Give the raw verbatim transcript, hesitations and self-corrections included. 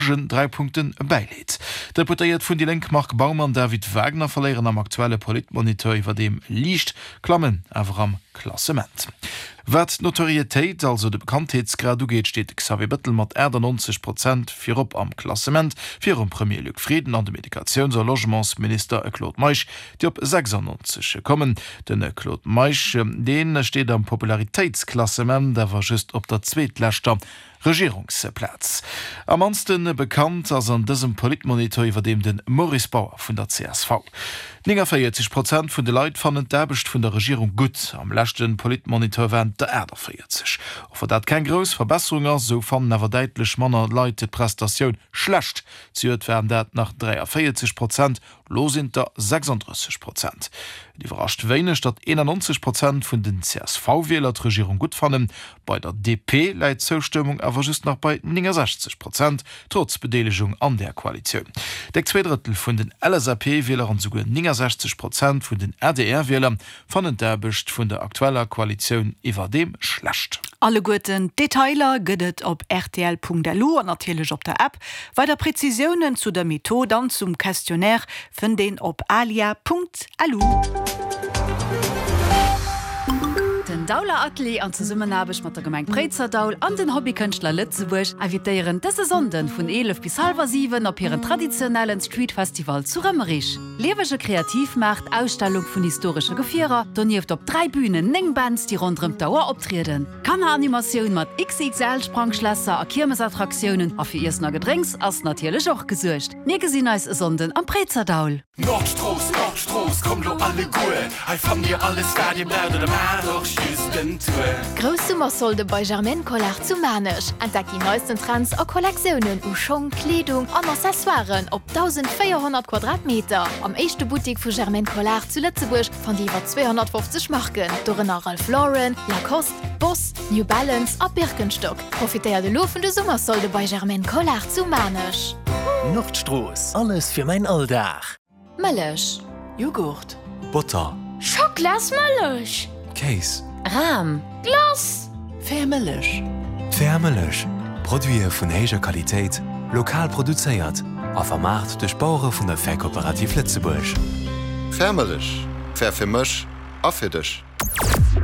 drei Punkten beilädt. Deputiert vun die Lenkmark Baumann David Wagner verleieren am aktuelle Politmonitor iwwer dem Liicht Klammen awer am Klassement. Wat Notorietéit also de Bekanntheitsgrad geht steht Xavier Bettel mat neunzig Prozent fir op am Klassement fir um Premier Luc Frieden an de Medikations- und Logementsminister Claude Meich, die op sechsundneunzig kommen. Den Claude Meich, den steht am Popularitätsklassement, der war just op der zweetlächter Regierungsplatz. Am ansten bekannt als an diesem Politmonitor über dem den Maurice Bauer von der C S V. neunundvierzig Prozent von den Leuten fanden derbecht von der Regierung gut. Am letzten Politmonitor waren der Erde vierzig. Auch dat kein groß Verbesserung, so fanden aber deutlich Männer Leute die Prestation schlecht. Zuhört werden dat nach dreiundvierzig Prozent, los sind da sechsunddreißig Prozent. Die überrascht wenig, dass einundneunzig Prozent von den C S V-Wähler die Regierung gut fanden. Bei der D P leidet Zustimmung aber just noch bei neunundsechzig Prozent, trotz Beteiligung an der Koalition. Der zwei Drittel von den L S A P-Wählern und sogar neunundsechzig Prozent von den R D R-Wählern fanden derbecht von der aktuellen Koalition über dem schlecht. Alle guten Detailer gëdet op r t l punkt l u an natürlich op der App, weiter Präzisionen zu der Methode und zum Questionnaire von den op alia punkt l u. Den Dauler Atli an ze Summen habech mat der Gemeng Prezerdaul an den Hobbykënchtler Lützeburg avitéieren dese Sonden vun elf bis halber sieben op ihren traditionellen Streetfestival zu Rëmmerich. Lewege Kreativmacht, Ausstellung vun historische Gefierer, doniert op drei Bühnen neng Bands, die rundrem Dauer optriden. Kammeranimationun mat X X L-Sprangschlässer a Kirmesattraktionen a fir Isner Gedrinks ass natierlech och gesuercht. Mir gesinn als Sonden am Prezerdaul. Nordstros, Nordstros, komm lo alle Gue. Ei fan dir alles fertig werde dem Mäder. Grossummer sollte bei Germaine Collard zu Manech. Entdeck die neuesten Trends a Kollektionen u Schong, Kleidung an Accessoires op eintausendvierhundert Quadratmeter. Am echte Boutique vu Germaine Collard zu Lützeburg von die iwwer zweihundertfünfzig Marken. Dorenner Ralph Lauren, Lacoste, Boss, New Balance a Birkenstock. Profitéier de laufende Summer sollte bei Germaine Collard zu Manech. Nordstros, alles für mein Alldach. Mëllech, Joghurt, Butter, Schockglasmëllech, Käse, Rahm, Glas, Fermelech, Fermelech, Produier vun héiger Qualitätit, lokal produzéiert, a vermacht de Bauure vun der Verkooperativ Lützeburg. Fermelech, fair fir Mëch, a fir Dich.